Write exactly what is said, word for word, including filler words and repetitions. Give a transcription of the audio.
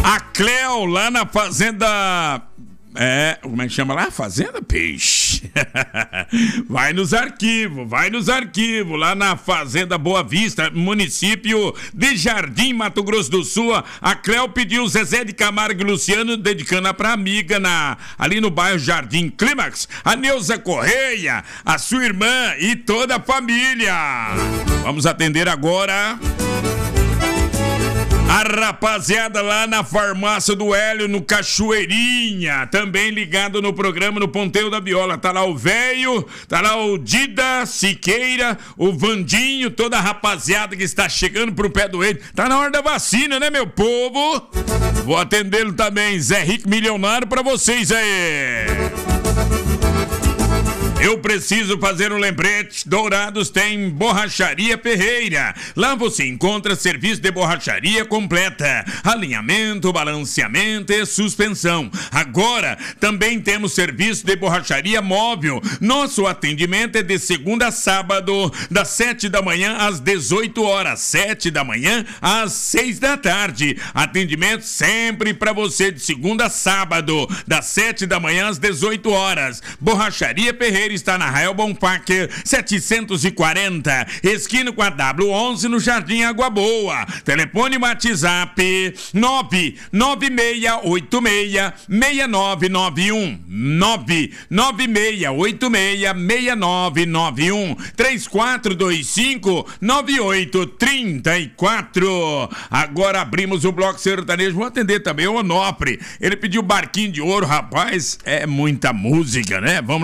A Cleo lá na fazenda... É, como é que chama lá? Fazenda Peixe. Vai nos arquivos, vai nos arquivos, lá na Fazenda Boa Vista, município de Jardim, Mato Grosso do Sul. A Cleo pediu Zezé de Camargo e Luciano, dedicando pra amiga na, ali no bairro Jardim Clímax, a Neuza Correia, a sua irmã e toda a família. Vamos atender agora a rapaziada lá na farmácia do Hélio, no Cachoeirinha, também ligado no programa no Ponteio da Viola. Tá lá o velho, tá lá o Dida Siqueira, o Vandinho, toda a rapaziada que está chegando pro pé do Hélio. Tá na hora da vacina, né, meu povo? Vou atendê-lo também, Zé Rico Milionário, pra vocês aí. Eu preciso fazer um lembrete. Dourados tem Borracharia Ferreira. Lá você encontra serviço de borracharia completa, alinhamento, balanceamento e suspensão. Agora também temos serviço de borracharia móvel. Nosso atendimento é de segunda a sábado, das sete da manhã às dezoito horas, sete da manhã às seis da tarde. Atendimento sempre para você de segunda a sábado, das sete da manhã às dezoito horas. Borracharia Ferreira está na Rael Bonfáquer setecentos e quarenta, esquina com a W onze, no Jardim Água Boa. Telefone WhatsApp nove nove seis oito seis seis nove nove um, nove nove seis oito seis seis nove nove um, três quatro dois cinco nove oito três quatro. Agora abrimos o bloco sertanejo. Vou atender também o Onofre. Ele pediu Barquinho de Ouro, rapaz, é muita música, né? Vamos